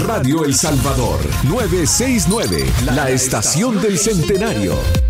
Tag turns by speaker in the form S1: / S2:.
S1: Radio El Salvador, 969, la estación del centenario.